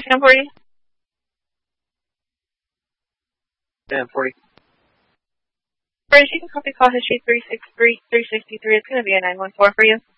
1040? 1040. British, you can copy call history 363. It's going to be a 914 for you.